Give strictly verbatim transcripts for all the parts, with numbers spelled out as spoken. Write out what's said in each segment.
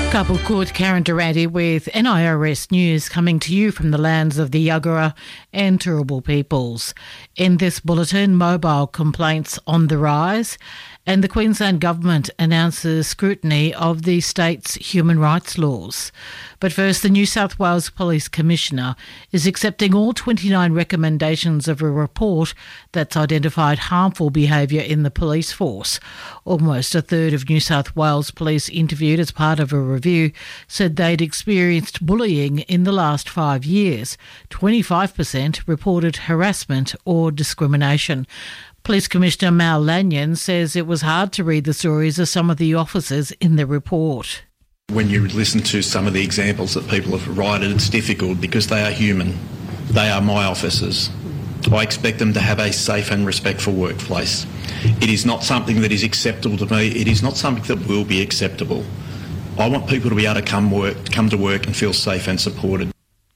Couple Court, Karen Durante with N I R S News, coming to you from the lands of the Yagara and Turrbal peoples. In this bulletin, mobile complaints on the rise, and the Queensland Government announces scrutiny of the state's human rights laws. But first, the New South Wales Police Commissioner is accepting all twenty-nine recommendations of a report that's identified harmful behaviour in the police force. Almost a third of New South Wales police interviewed as part of a review said they'd experienced bullying in the last five years. twenty-five percent reported harassment or discrimination. Police Commissioner Mal Lanyon says it was hard to read the stories of some of the officers in the report. When you listen to some of the examples that people have provided, it's difficult because they are human. They are my officers. I expect them to have a safe and respectful workplace. It is not something that is acceptable to me. It is not something that will be acceptable. I want people to be able to come work, come to work and feel safe and supported.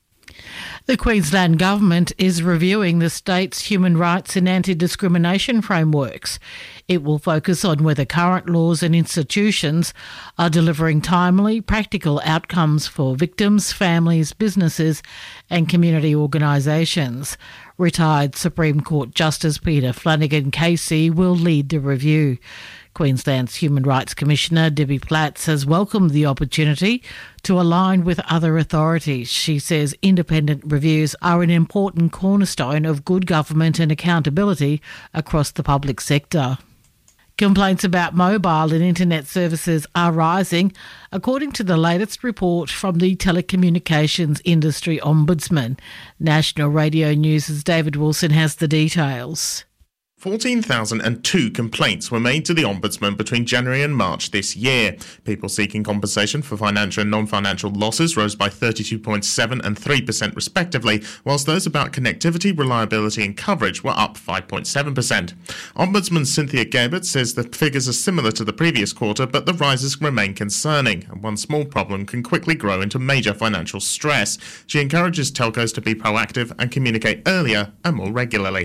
The Queensland Government is reviewing the state's human rights and anti-discrimination frameworks. It will focus on whether current laws and institutions are delivering timely, practical outcomes for victims, families, businesses and community organisations. Retired Supreme Court Justice Peter Flanagan Casey will lead the review. Queensland's Human Rights Commissioner Debbie Platts has welcomed the opportunity to align with other authorities. She says independent reviews are an important cornerstone of good government and accountability across the public sector. Complaints about mobile and internet services are rising, according to the latest report from the Telecommunications Industry Ombudsman. National Radio News' David Wilson has the details. fourteen thousand two complaints were made to the Ombudsman between January and March this year. People seeking compensation for financial and non-financial losses rose by thirty-two point seven and three percent respectively, whilst those about connectivity, reliability and coverage were up five point seven percent. Ombudsman Cynthia Gabert says the figures are similar to the previous quarter, but the rises remain concerning, and one small problem can quickly grow into major financial stress. She encourages telcos to be proactive and communicate earlier and more regularly.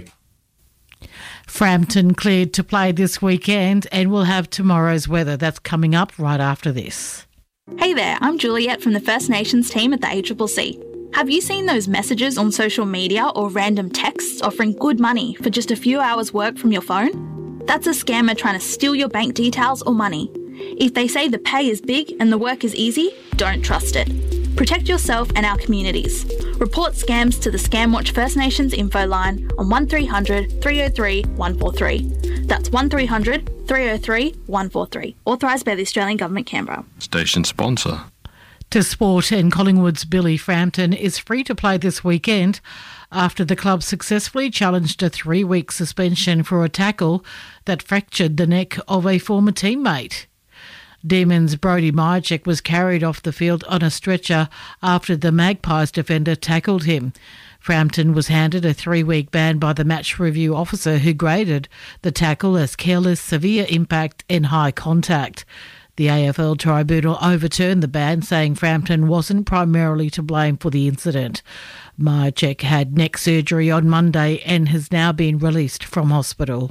Frampton cleared to play this weekend and will have tomorrow's weather. That's coming up right after this. Hey there, I'm Juliet from the First Nations team at the A C C C. Have you seen those messages on social media or random texts offering good money for just a few hours work from your phone? That's a scammer trying to steal your bank details or money. If they say the pay is big and the work is easy, don't trust it. Protect yourself and our communities. Report scams to the Scamwatch First Nations info line on one three hundred, three oh three, one four three. That's one three hundred, three oh three, one four three. Authorised by the Australian Government, Canberra. Station sponsor. To sport, and Collingwood's Billy Frampton is free to play this weekend after the club successfully challenged a three-week suspension for a tackle that fractured the neck of a former teammate. Demons' Brodie Myercheck was carried off the field on a stretcher after the Magpies defender tackled him. Frampton was handed a three-week ban by the match review officer who graded the tackle as careless, severe impact and high contact. The A F L tribunal overturned the ban, saying Frampton wasn't primarily to blame for the incident. Myercheck had neck surgery on Monday and has now been released from hospital.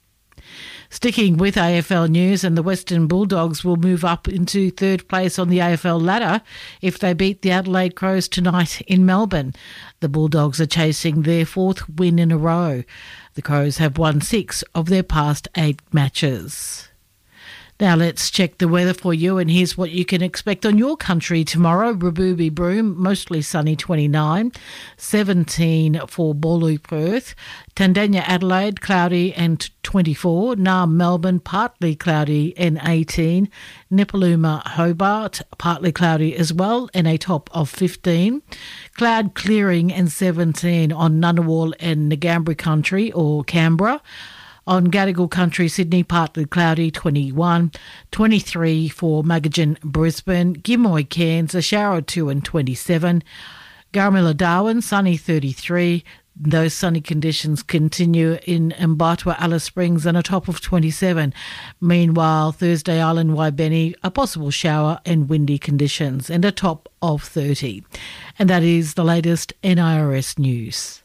Sticking with A F L news, and the Western Bulldogs will move up into third place on the A F L ladder if they beat the Adelaide Crows tonight in Melbourne. The Bulldogs are chasing their fourth win in a row. The Crows have won six of their past eight matches. Now let's check the weather for you, and here's what you can expect on your country tomorrow. Rabooby Broome, mostly sunny, twenty-nine, seventeen for Ballou, Perth, Tandanya, Adelaide, cloudy and twenty-four, Naarm, Melbourne, partly cloudy and eighteen, Nipaluma, Hobart, partly cloudy as well and a top of fifteen, cloud clearing and seventeen on Ngunnawal and Ngambri country or Canberra. On Gadigal country, Sydney, partly cloudy, twenty-one, twenty-three for Magajan, Brisbane, Gimoy, Cairns, a shower of two and twenty-seven, Garamilla, Darwin, sunny, thirty-three. Those sunny conditions continue in Mbatwa, Alice Springs, and a top of twenty-seven. Meanwhile, Thursday Island, Waibeni, a possible shower and windy conditions, and a top of thirty. And that is the latest N I R S news.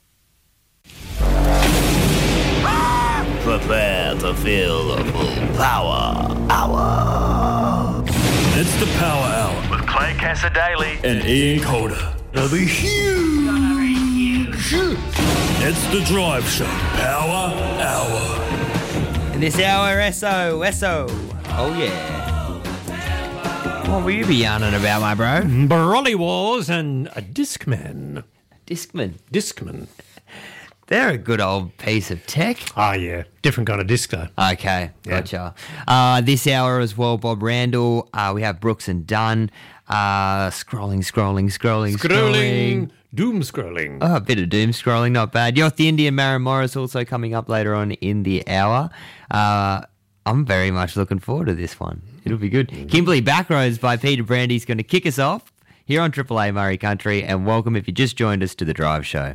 Prepare to feel the full power hour. It's the Power Hour with Clay Cassadaly and Ian Calder. It'll be huge. It's the Drive Show Power Hour. And this hour, S O, S O. Oh, yeah. What will you be yarning about, my bro? Brolly Wars and a Discman. Discman? Discman. They're a good old piece of tech. Oh, yeah. Different kind of disc, though. Okay, Yeah. gotcha. Uh, this hour as well, Bob Randall. Uh, we have Brooks and Dunn. Uh, scrolling, scrolling, scrolling, scrolling. Scrolling. Doom scrolling. Oh, a bit of doom scrolling, not bad. You're the Indian Maren Morris also coming up later on in the hour. Uh, I'm very much looking forward to this one. It'll be good. Mm-hmm. Kimberley Backroads by Peter Brandy is going to kick us off here on Triple A Murray Country. And welcome if you just joined us to The Drive Show.